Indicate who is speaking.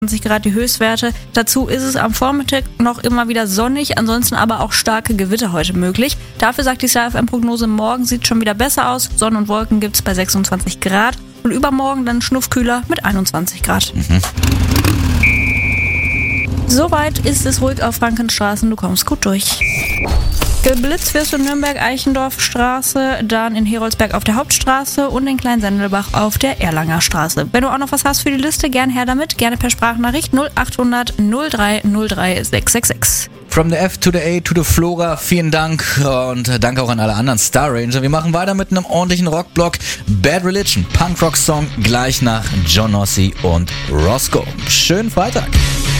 Speaker 1: 20 Grad die Höchstwerte. Dazu ist es am Vormittag noch immer wieder sonnig, ansonsten aber auch starke Gewitter heute möglich. Dafür sagt die StarFM-Prognose, morgen sieht schon wieder besser aus. Sonne und Wolken gibt es bei 26 Grad und übermorgen dann schnuffkühler mit 21 Grad. Soweit ist es ruhig auf Frankenstraßen, du kommst gut durch. Geblitzt wirst du in Nürnberg-Eichendorff-Straße, dann in Heroldsberg auf der Hauptstraße und in Kleinsendelbach auf der Erlanger Straße. Wenn du auch noch was hast für die Liste, gerne her damit. Gerne per Sprachnachricht 0800 0303 666.
Speaker 2: From the F to the A to the Flora, vielen Dank und danke auch an alle anderen Star Ranger. Wir machen weiter mit einem ordentlichen Rockblock. Bad Religion, Punk-Rock-Song, gleich nach John Ossie und Roscoe. Schönen Freitag.